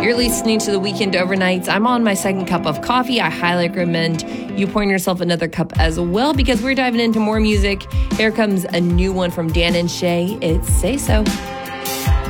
You're listening to The Weekend Overnights. I'm on my second cup of coffee. I highly recommend you pouring yourself another cup as well because we're diving into more music. Here comes a new one from Dan and Shay. It's Say So.